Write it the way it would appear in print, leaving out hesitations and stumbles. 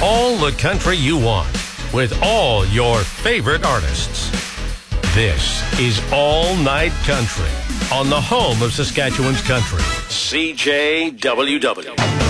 All the country you want with all your favorite artists. This is All Night Country on the home of Saskatchewan's country, CJWW.